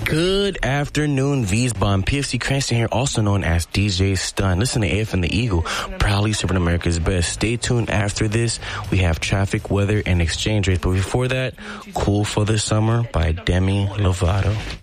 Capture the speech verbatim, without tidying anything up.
Good afternoon, Wiesbaden. P F C Cranston here, also known as D J Stun. Listen to A F and the Eagle, proudly serving America's best. Stay tuned after this. We have traffic, weather, and exchange rates. But before that, Cool for the Summer by Demi Lovato.